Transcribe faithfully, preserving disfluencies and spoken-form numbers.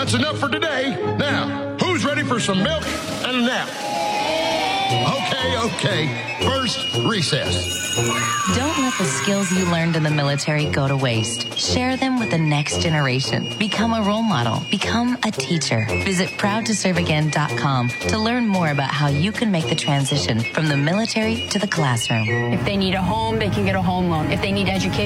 That's enough for today. Now, who's ready for some milk and a nap? Okay, okay. First, recess. Don't let the skills you learned in the military go to waste. Share them with the next generation. Become a role model. Become a teacher. Visit proud to serve again dot com to learn more about how you can make the transition from the military to the classroom. If they need a home, they can get a home loan. If they need education,